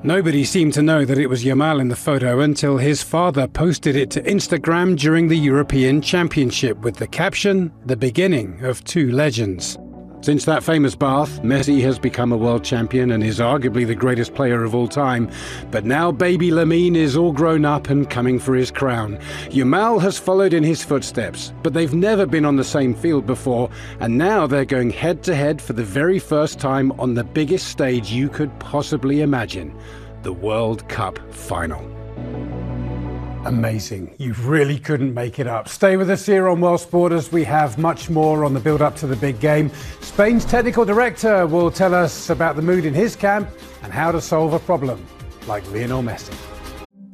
Nobody seemed to know that it was Yamal in the photo until his father posted it to Instagram during the European Championship with the caption, "The beginning of two legends." Since that famous bath, Messi has become a world champion and is arguably the greatest player of all time. But now baby Lamine is all grown up and coming for his crown. Yamal has followed in his footsteps, but they've never been on the same field before, and now they're going head to head for the very first time on the biggest stage you could possibly imagine, the World Cup final. Amazing. You really couldn't make it up. Stay with us here on World Sport as we have much more on the build-up to the big game. Spain's technical director will tell us about the mood in his camp and how to solve a problem like Lionel Messi.